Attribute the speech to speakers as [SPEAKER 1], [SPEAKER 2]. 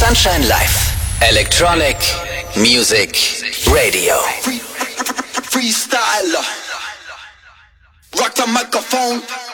[SPEAKER 1] Sunshine Live. Electronic Music Radio.
[SPEAKER 2] Freestyler. Rock the microphone.